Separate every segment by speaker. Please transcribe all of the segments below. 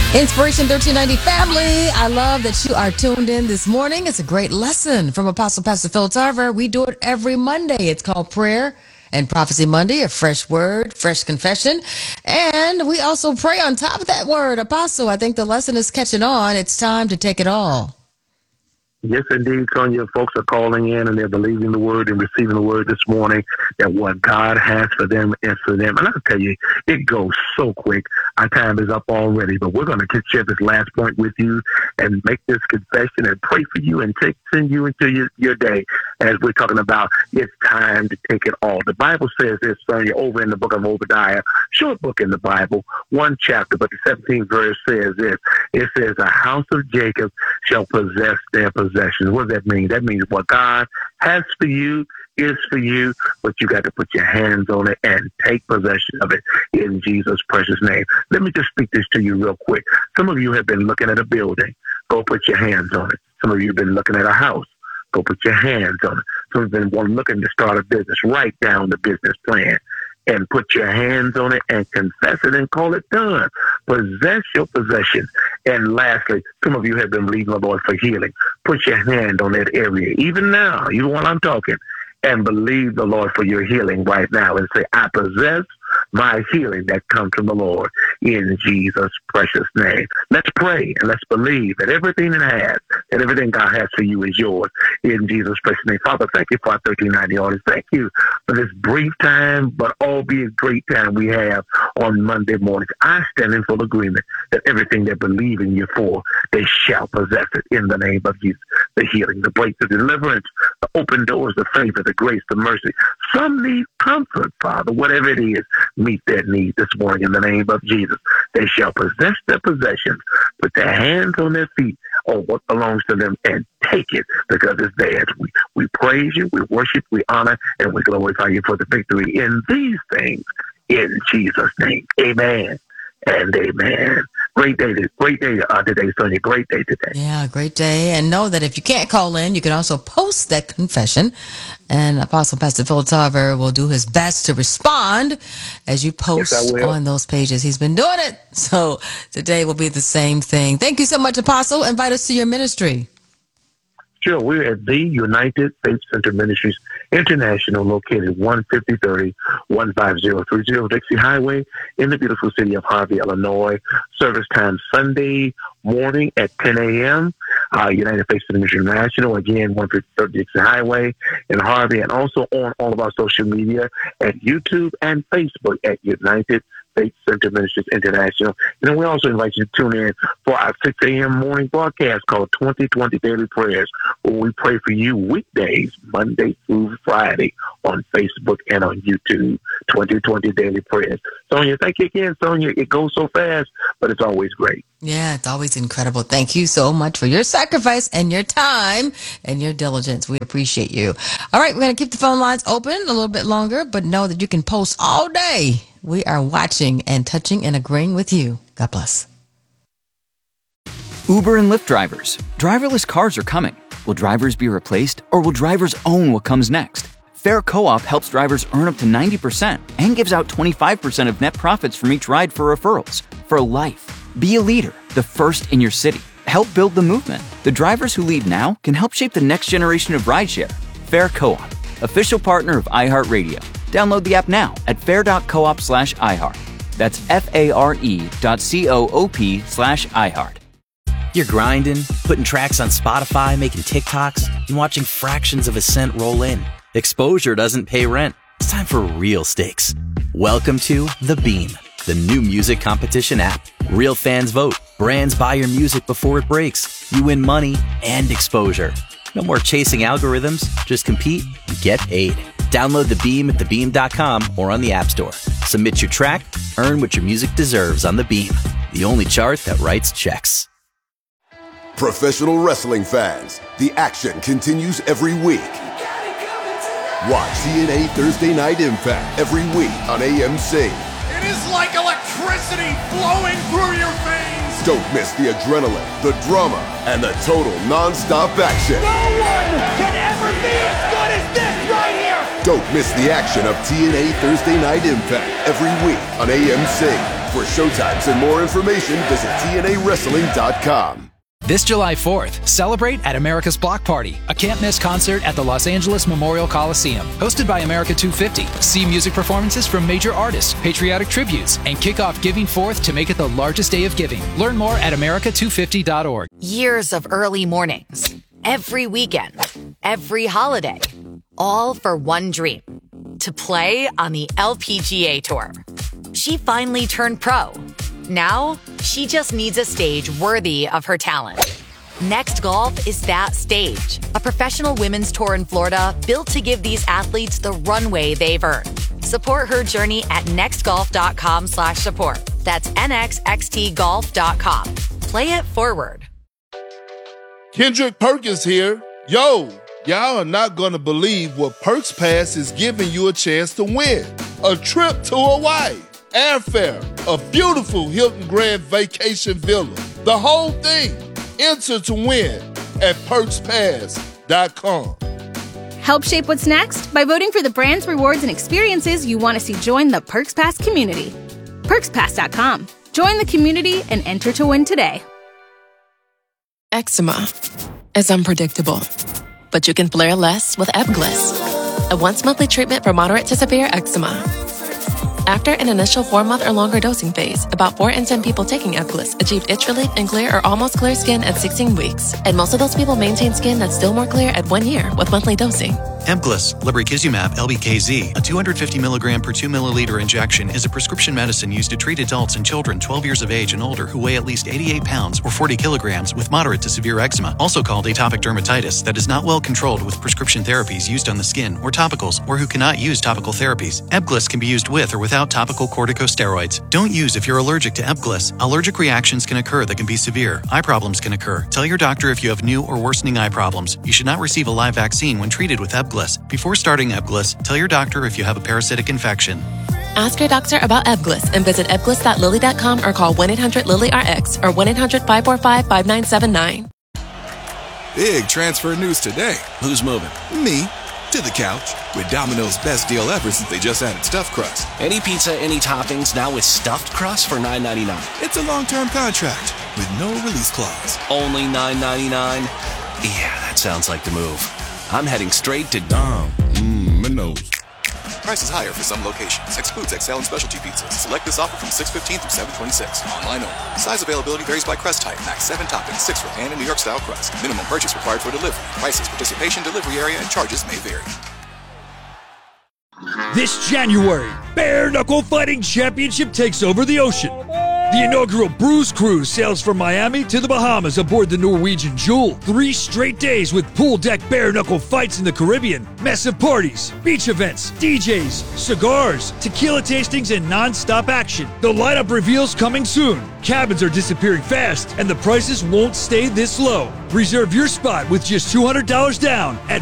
Speaker 1: Inspiration 1390 family, I love that you are tuned in this morning. It's a great lesson from Apostle Pastor Phil Tarver. We do it every Monday. It's called Prayer and Prophecy Monday, a fresh word, fresh confession. And we also pray on top of that word. Apostle, I think the lesson is catching on. It's time to take it all.
Speaker 2: Yes, indeed, Sonia. Folks are calling in and they're believing the word and receiving the word this morning that what God has for them is for them. And I'll tell you, it goes so quick. Our time is up already, but we're going to share this last point with you and make this confession and pray for you and send you into your day as we're talking about it's time to take it all. The Bible says this, Sonia, over in the book of Obadiah, short book in the Bible, one chapter, but the 17th verse says this. It says, a house of Jacob shall possess their possessions. What does that mean? That means what God has for you is for you, but you got to put your hands on it and take possession of it in Jesus' precious name. Let me just speak this to you real quick. Some of you have been looking at a building. Go put your hands on it. Some of you have been looking at a house. Go put your hands on it. Some of you have been looking to start a business. Write down the business plan and put your hands on it and confess it and call it done. Possess your possessions. And lastly, some of you have been believing the Lord for healing. Put your hand on that area, even now, even while I'm talking, and believe the Lord for your healing right now and say, I possess my healing that comes from the Lord in Jesus' precious name. Let's pray and let's believe that everything that everything God has for you is yours in Jesus' precious name. Father, thank you for our 1390 audience. Thank you for this brief time, but albeit great time we have on Monday mornings. I stand in full agreement that everything they believe in you for, they shall possess it in the name of Jesus. The healing, the breakthrough, the deliverance, the open doors, the favor, the grace, the mercy. Some need comfort, Father, whatever it is. Meet their need this morning in the name of Jesus. They shall possess their possessions, put their hands on their feet on what belongs to them and take it because it's theirs. We praise you, we worship, we honor, and we glorify you for the victory in these things in Jesus' name. Amen and amen. Great day today, Sonia. Great day today.
Speaker 1: Yeah, great day. And know that if you can't call in, you can also post that confession. And Apostle Pastor Phil Tarver will do his best to respond as you post on those pages. He's been doing it. So today will be the same thing. Thank you so much, Apostle. Invite us to your ministry.
Speaker 2: Sure. We're at the United Faith Center Ministries International, located 15030 15030 Dixie Highway in the beautiful city of Harvey, Illinois. Service time Sunday morning at 10 a.m. United Faith Center Ministries International, again, 15030 Dixie Highway in Harvey, and also on all of our social media at YouTube and Facebook at United Faith Center Ministries International. And then we also invite you to tune in for our 6 a.m. morning broadcast called 2020 Daily Prayers, where we pray for you weekdays, Monday through Friday, on Facebook and on YouTube. 2020 Daily Prayers. Sonia, thank you again, Sonia. It goes so fast, but it's always great.
Speaker 1: Yeah, it's always incredible. Thank you so much for your sacrifice and your time and your diligence. We appreciate you. All right, we're going to keep the phone lines open a little bit longer, but know that you can post all day. We are watching and touching and agreeing with you. God bless.
Speaker 3: Uber and Lyft drivers. Driverless cars are coming. Will drivers be replaced, or will drivers own what comes next? Fair Co-op helps drivers earn up to 90% and gives out 25% of net profits from each ride for referrals. For life. Be a leader, the first in your city. Help build the movement. The drivers who lead now can help shape the next generation of rideshare. Fair Co-op, official partner of iHeartRadio. Download the app now at fair.coop/iHeart. That's FARE.coop/iHeart.
Speaker 4: You're grinding, putting tracks on Spotify, making TikToks, and watching fractions of a cent roll in. Exposure doesn't pay rent. It's time for real stakes. Welcome to The Beam, the new music competition app. Real fans vote. Brands buy your music before it breaks. You win money and exposure. No more chasing algorithms. Just compete and get paid. Download The Beam at thebeam.com or on the App Store. Submit your track, earn what your music deserves on The Beam, the only chart that writes checks.
Speaker 5: Professional wrestling fans, the action continues every week. Watch TNA Thursday Night Impact every week on AMC.
Speaker 6: It is like electricity flowing through your veins.
Speaker 5: Don't miss the adrenaline, the drama, and the total non-stop action.
Speaker 6: No one can ever be as good as this right here.
Speaker 5: Don't miss the action of TNA Thursday Night Impact every week on AMC. For showtimes and more information, visit TNAWrestling.com.
Speaker 7: This July 4th, celebrate at America's Block Party, a can't-miss concert at the Los Angeles Memorial Coliseum. Hosted by America 250. See music performances from major artists, patriotic tributes, and kick off Giving Forth to make it the largest day of giving. Learn more at America250.org.
Speaker 8: Years of early mornings, every weekend, every holiday, all for one dream, to play on the LPGA Tour. She finally turned pro. Now, she just needs a stage worthy of her talent. Next Golf is that stage. A professional women's tour in Florida built to give these athletes the runway they've earned. Support her journey at nextgolf.com/support. That's nxxtgolf.com. Play it forward.
Speaker 9: Kendrick Perkins here. Yo, y'all are not going to believe what Perks Pass is giving you a chance to win. A trip to Hawaii. Airfare, a beautiful Hilton Grand Vacation Villa. The whole thing. Enter to win at PerksPass.com.
Speaker 10: Help shape what's next by voting for the brands, rewards, and experiences you want to see join the Perks Pass community. PerksPass.com. Join the community and enter to win today.
Speaker 11: Eczema is unpredictable, but you can flare less with Ebglyss, a once-monthly treatment for moderate to severe eczema. After an initial 4-month or longer dosing phase, about 4 in 10 people taking Ebglyss achieved itch relief and clear or almost clear skin at 16 weeks. And most of those people maintain skin that's still more clear at 1 year with monthly dosing.
Speaker 12: Ebglyss, lebrikizumab LBKZ, a 250 milligram per 2 milliliter injection, is a prescription medicine used to treat adults and children 12 years of age and older who weigh at least 88 pounds or 40 kilograms with moderate to severe eczema, also called atopic dermatitis, that is not well controlled with prescription therapies used on the skin or topicals, or who cannot use topical therapies. Ebglyss can be used with or without topical corticosteroids. Don't use if you're allergic to Ebglyss. Allergic reactions can occur that can be severe. Eye problems can occur. Tell your doctor if you have new or worsening eye problems. You should not receive a live vaccine when treated with Ebglyss. Before starting Ebglyss, tell your doctor if you have a parasitic infection.
Speaker 11: Ask your doctor about Ebglyss and visit ebglyss.lilly.com or call 1-800-LILY-RX or 1-800-545-5979.
Speaker 13: Big transfer news today. Who's moving? Me. To the couch. With Domino's best deal ever since they just added stuffed crust.
Speaker 14: Any pizza, any toppings, now with stuffed crust for $9.99.
Speaker 13: It's a long-term contract with no release clause.
Speaker 14: Only $9.99? Yeah, that sounds like the move. I'm heading straight to
Speaker 13: Domino's. Price is higher for some locations. Excludes XL and specialty pizzas. Select this offer from 6/15 through 7/26. Online only. Size availability varies by crust type. Max 7 toppings, 6 for pan and New York style crust. Minimum purchase required for delivery. Prices, participation, delivery area, and charges may vary.
Speaker 15: This January, Bare Knuckle Fighting Championship takes over the ocean. The inaugural Bruise Cruise sails from Miami to the Bahamas aboard the Norwegian Jewel. 3 straight days with pool deck bare knuckle fights in the Caribbean, massive parties, beach events, DJs, cigars, tequila tastings, and non-stop action. The lineup reveals coming soon. Cabins are disappearing fast, and the prices won't stay this low. Reserve your spot with just $200 down at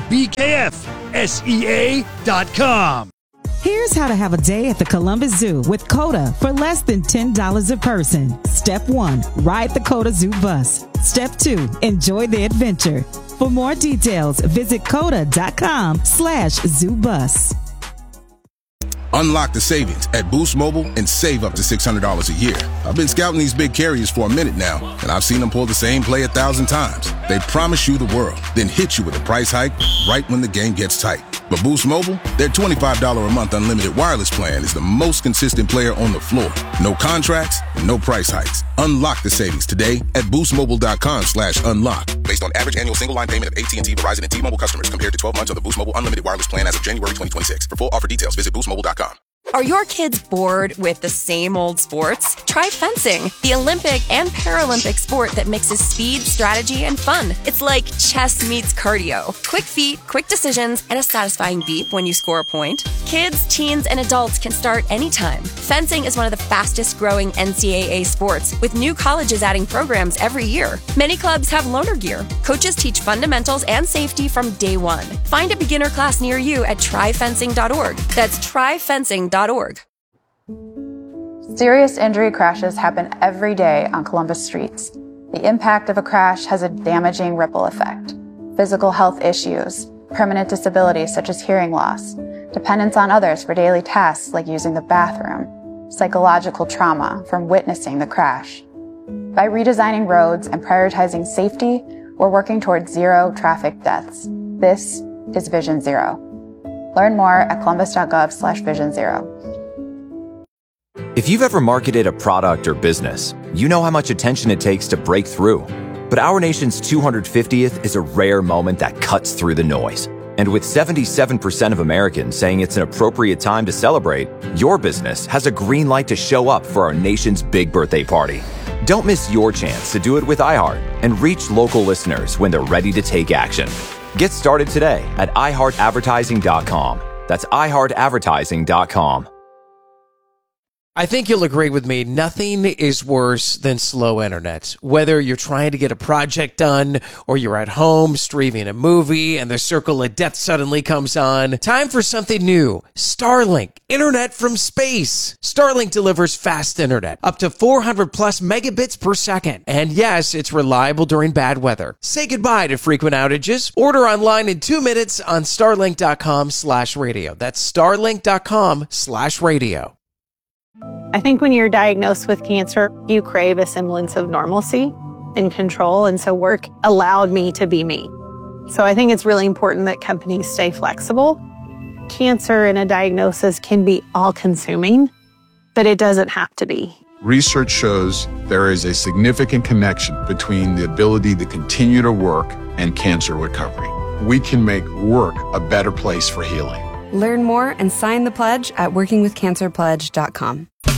Speaker 15: BKFSEA.com.
Speaker 16: Here's how to have a day at the Columbus Zoo with COTA for less than $10 a person. Step 1, ride the COTA Zoo bus. Step 2, enjoy the adventure. For more details, visit COTA.com/ZooBus.
Speaker 17: Unlock the savings at Boost Mobile and save up to $600 a year. I've been scouting these big carriers for a minute now, and I've seen them pull the same play 1,000 times. They promise you the world, then hit you with a price hike right when the game gets tight. But Boost Mobile, their $25 a month unlimited wireless plan is the most consistent player on the floor. No contracts, no price hikes. Unlock the savings today at boostmobile.com/unlock. Based on average annual single line payment of AT&T, Verizon, and T-Mobile customers compared to 12 months of the Boost Mobile unlimited wireless plan as of January 2026. For full offer details, visit boostmobile.com.
Speaker 18: Are your kids bored with the same old sports? Try fencing, the Olympic and Paralympic sport that mixes speed, strategy, and fun. It's like chess meets cardio. Quick feet, quick decisions, and a satisfying beep when you score a point. Kids, teens, and adults can start anytime. Fencing is one of the fastest growing NCAA sports, with new colleges adding programs every year. Many clubs have loaner gear. Coaches teach fundamentals and safety from day one. Find a beginner class near you at tryfencing.org. That's tryfencing.org.
Speaker 19: Serious injury crashes happen every day on Columbus streets. The impact of a crash has a damaging ripple effect. Physical health issues, permanent disabilities such as hearing loss, dependence on others for daily tasks like using the bathroom. psychological trauma from witnessing the crash. By redesigning roads and prioritizing safety, we're working towards zero traffic deaths. This is Vision Zero. Learn more at columbus.gov/Vision Zero.
Speaker 20: If you've ever marketed a product or business, you know how much attention it takes to break through. But our nation's 250th is a rare moment that cuts through the noise. And with 77% of Americans saying it's an appropriate time to celebrate, your business has a green light to show up for our nation's big birthday party. Don't miss your chance to do it with iHeart and reach local listeners when they're ready to take action. Get started today at iHeartAdvertising.com. That's iHeartAdvertising.com.
Speaker 21: I think you'll agree with me, nothing is worse than slow internet. Whether you're trying to get a project done or you're at home streaming a movie and the circle of death suddenly comes on, time for something new. Starlink, internet from space. Starlink delivers fast internet, up to 400 plus megabits per second. And yes, it's reliable during bad weather. Say goodbye to frequent outages. Order online in 2 minutes on starlink.com/radio. That's starlink.com/radio.
Speaker 22: I think when you're diagnosed with cancer, you crave a semblance of normalcy and control. And so work allowed me to be me. So I think it's really important that companies stay flexible. Cancer and a diagnosis can be all-consuming, but it doesn't have to be.
Speaker 23: Research shows there is a significant connection between the ability to continue to work and cancer recovery. We can make work a better place for healing.
Speaker 24: Learn more and sign the pledge at workingwithcancerpledge.com.